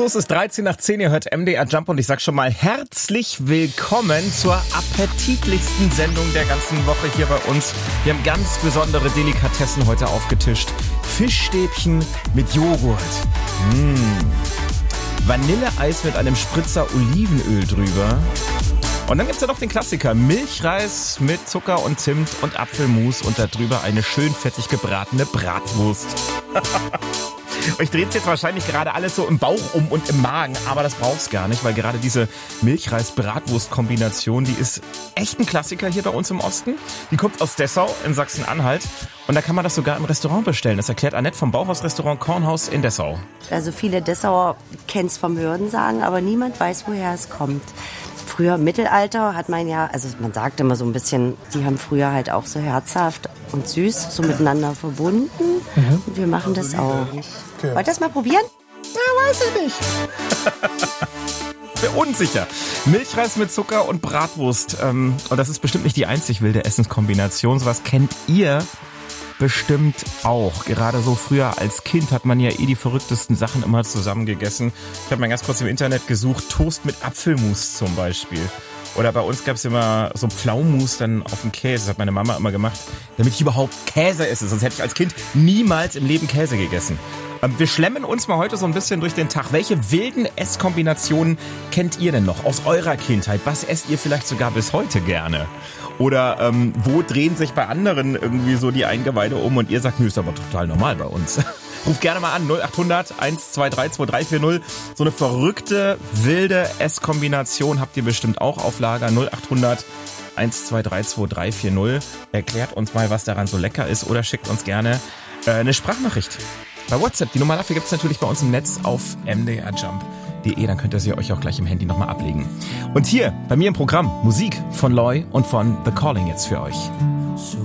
so, es ist 13 nach 10, ihr hört MDR Jump und ich sag schon mal herzlich willkommen zur appetitlichsten Sendung der ganzen Woche hier bei uns. Wir haben ganz besondere Delikatessen heute aufgetischt. Fischstäbchen mit Joghurt. Vanilleeis mit einem Spritzer Olivenöl drüber. Und dann gibt's ja noch den Klassiker, Milchreis mit Zucker und Zimt und Apfelmus und da drüber eine schön fettig gebratene Bratwurst. Euch dreht jetzt wahrscheinlich gerade alles so im Bauch um und im Magen, aber das braucht's gar nicht, weil gerade diese Milchreis-Bratwurst-Kombination, die ist echt ein Klassiker hier bei uns im Osten. Die kommt aus Dessau in Sachsen-Anhalt und da kann man das sogar im Restaurant bestellen. Das erklärt Annette vom Bauhaus-Restaurant Kornhaus in Dessau. Also viele Dessauer kennen es vom Hörensagen, aber niemand weiß, woher es kommt. Früher im Mittelalter hat man ja, also man sagt immer so ein bisschen, die haben früher halt auch so herzhaft und süß so miteinander verbunden. Und wir machen das auch. Okay. Wollt ihr das mal probieren? Ja, weiß ich nicht. Bin unsicher. Milchreis mit Zucker und Bratwurst. Und das ist bestimmt nicht die einzig wilde Essenskombination. Sowas kennt ihr bestimmt auch. Gerade so früher als Kind hat man ja die verrücktesten Sachen immer zusammen gegessen. Ich habe mal ganz kurz im Internet gesucht, Toast mit Apfelmus zum Beispiel. Oder bei uns gab es immer so Pflaumenmus dann auf dem Käse. Das hat meine Mama immer gemacht, damit ich überhaupt Käse esse. Sonst hätte ich als Kind niemals im Leben Käse gegessen. Wir schlemmen uns mal heute so ein bisschen durch den Tag. Welche wilden Esskombinationen kennt ihr denn noch aus eurer Kindheit? Was esst ihr vielleicht sogar bis heute gerne? Oder wo drehen sich bei anderen irgendwie so die Eingeweide um und ihr sagt, nö, ist aber total normal bei uns. Ruft gerne mal an, 0800 123 2340. So eine verrückte, wilde Esskombination habt ihr bestimmt auch auf Lager. 0800 123 2340. Erklärt uns mal, was daran so lecker ist oder schickt uns gerne eine Sprachnachricht. Bei WhatsApp, die Nummer dafür gibt's natürlich bei uns im Netz auf mdrjump.de, dann könnt ihr sie euch auch gleich im Handy nochmal ablegen. Und hier, bei mir im Programm, Musik von Loy und von The Calling jetzt für euch.